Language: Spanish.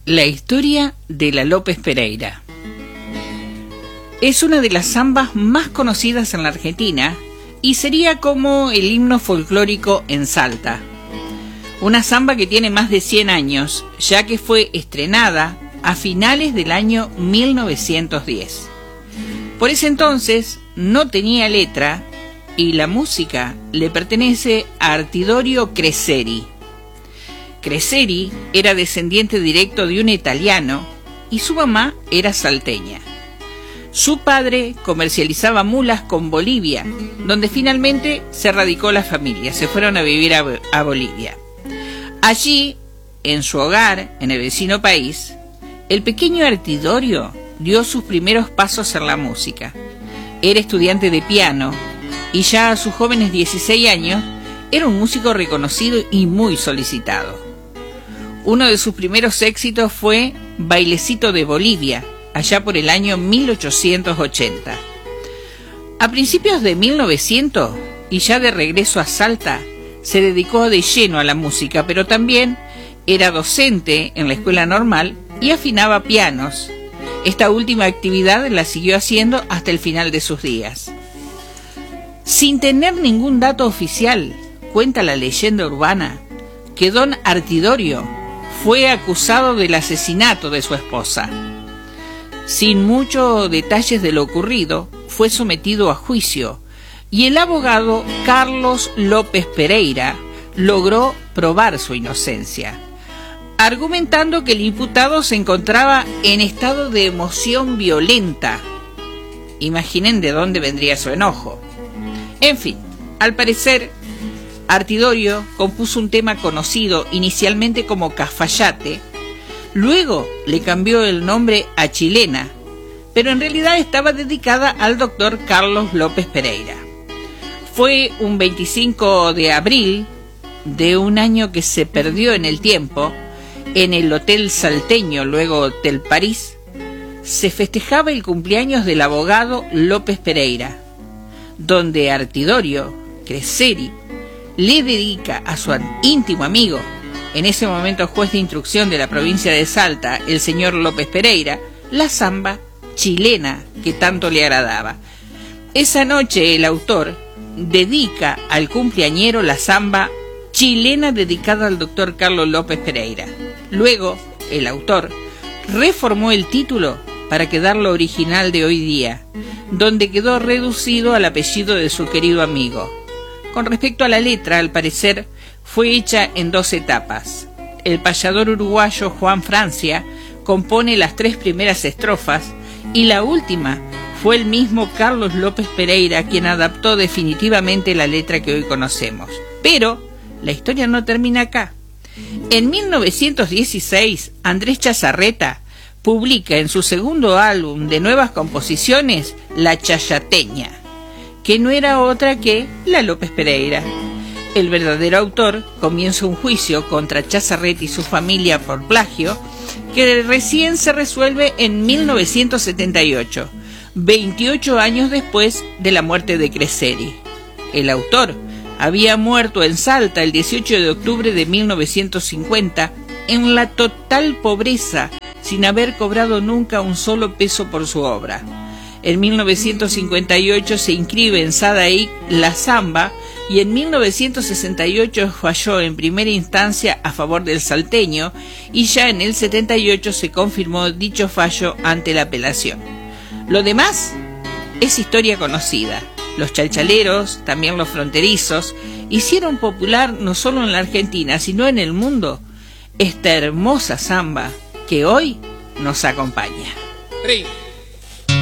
La historia de la López Pereira. Es una de las zambas más conocidas en la Argentina y sería como el himno folclórico en Salta. Una zamba que tiene más de 100 años, ya que fue estrenada a finales del año 1910. Por ese entonces no tenía letra y la música le pertenece a Artidorio Creseri. Creseri era descendiente directo de un italiano y su mamá era salteña. Su padre comercializaba mulas con Bolivia, donde finalmente se radicó la familia, se fueron a vivir a Bolivia. Allí, en su hogar, en el vecino país, el pequeño Artidorio dio sus primeros pasos en la música. Era estudiante de piano y ya a sus jóvenes 16 años era un músico reconocido y muy solicitado. Uno de sus primeros éxitos fue Bailecito de Bolivia, allá por el año 1880. A principios de 1900, y ya de regreso a Salta, se dedicó de lleno a la música, pero también era docente en la escuela normal y afinaba pianos. Esta última actividad la siguió haciendo hasta el final de sus días. Sin tener ningún dato oficial, cuenta la leyenda urbana que don Artidorio fue acusado del asesinato de su esposa. Sin muchos detalles de lo ocurrido, fue sometido a juicio y el abogado Carlos López Pereira logró probar su inocencia, argumentando que el imputado se encontraba en estado de emoción violenta. Imaginen de dónde vendría su enojo. En fin, al parecer, Artidorio compuso un tema conocido inicialmente como Cafayate, luego le cambió el nombre a Chilena, pero en realidad estaba dedicada al doctor Carlos López Pereira. Fue un 25 de abril de un año que se perdió en el tiempo, en el Hotel Salteño, luego Hotel París, se festejaba el cumpleaños del abogado López Pereira, donde Artidorio Creseri le dedica a su íntimo amigo, en ese momento juez de instrucción de la provincia de Salta, el señor López Pereira, la zamba chilena que tanto le agradaba. Esa noche el autor dedica al cumpleañero la zamba Chilena dedicada al doctor Carlos López Pereira. Luego, el autor reformó el título para quedarlo original de hoy día, donde quedó reducido al apellido de su querido amigo. Con respecto a la letra, al parecer, fue hecha en 2 etapas. El payador uruguayo Juan Francia compone las 3 primeras estrofas y la última fue el mismo Carlos López Pereira quien adaptó definitivamente la letra que hoy conocemos. Pero la historia no termina acá. En 1916, Andrés Chazarreta publica en su segundo álbum de nuevas composiciones La Chayateña, que no era otra que la López Pereira. El verdadero autor comienza un juicio contra Chazarreta y su familia por plagio, que recién se resuelve en 1978, 28 años después de la muerte de Creseri. El autor había muerto en Salta el 18 de octubre de 1950 en la total pobreza, sin haber cobrado nunca un solo peso por su obra. En 1958 se inscribe en Sadaic la zamba y en 1968 falló en primera instancia a favor del salteño y ya en el 78 se confirmó dicho fallo ante la apelación. Lo demás es historia conocida. Los chalchaleros, también los fronterizos, hicieron popular no solo en la Argentina, sino en el mundo, esta hermosa zamba que hoy nos acompaña.